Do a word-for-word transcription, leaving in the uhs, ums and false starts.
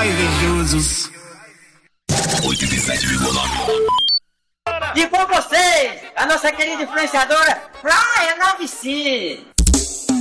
Ai, invejosos. oitenta e sete vírgula nove. E com vocês, a nossa querida influenciadora Flávia Novici.